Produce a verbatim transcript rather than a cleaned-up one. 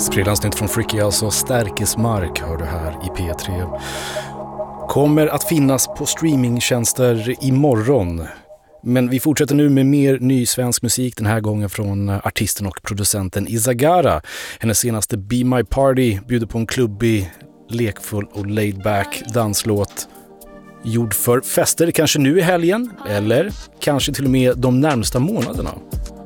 Fredagsnytt från Freaky alltså, Stärkesmark hör du här i P tre. Kommer att finnas på streamingtjänster imorgon. Men vi fortsätter nu med mer ny svensk musik, den här gången från artisten och producenten Izagara. Hennes senaste Be My Party bjuder på en klubbig, lekfull och laid-back danslåt. Gjord för fester kanske nu i helgen, eller kanske till och med de närmsta månaderna.